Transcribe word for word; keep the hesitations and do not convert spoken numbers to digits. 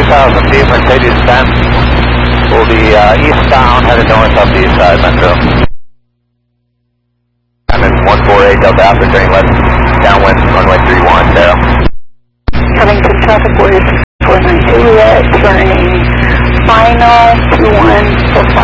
thousand feet, Mercedes ten. Will be uh, eastbound, headed north up the east side, Metro. I'm in one four eight Delta Alpha, turning left, downwind, runway three one, zero. Covington traffic, voice four nine Juliet, turning final two one four five.